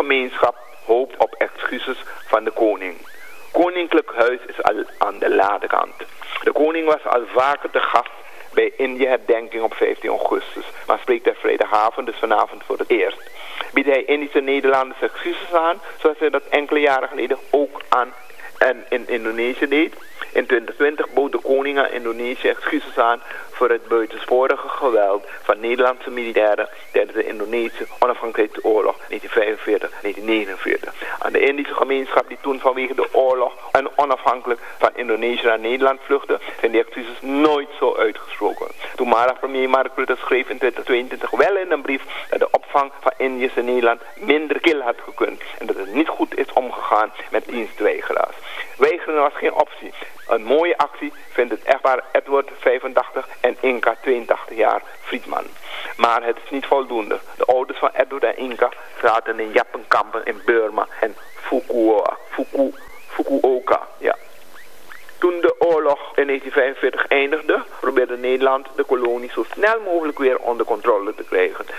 gemeenschap hoopt op excuses van de koning. Koninklijk Huis is al aan de ladekant. De koning was al vaker te gast bij Indië-herdenking op 15 augustus, maar spreekt er vrijdagavond, dus vanavond voor het eerst. Biedt hij Indische Nederlanders excuses aan, zoals hij dat enkele jaren geleden ook in Indonesië deed. In 2020 bood de koning aan Indonesië excuses aan voor het buitensporige geweld van Nederlandse militairen tijdens de Indonesische onafhankelijkheidsoorlog 1945-1949. Aan de Indische gemeenschap die toen vanwege de oorlog en onafhankelijk van Indonesië naar Nederland vluchtte, zijn die excuses nooit zo uitgesproken. Toenmalig premier Mark Rutte schreef in 2022 wel in een brief dat de opvang van Indiërs in Nederland minder kil had gekund en dat het niet goed is omgegaan met dienstweigeraars. Weigeren was geen optie. Een mooie actie vindt het echtpaar Edward 85 en Inka 82 jaar Friedman. Maar het is niet voldoende. De ouders van Edward en Inka zaten in Jappenkampen in Burma en Fukuoka. Ja. Toen de oorlog in 1945 eindigde, probeerde Nederland de kolonie zo snel mogelijk weer onder controle te krijgen.